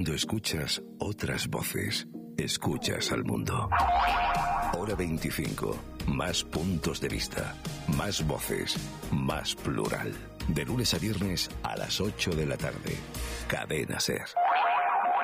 Cuando escuchas otras voces, escuchas al mundo. Hora 25. Más puntos de vista. Más voces. Más plural. De lunes a viernes a las 8 de la tarde. Cadena SER.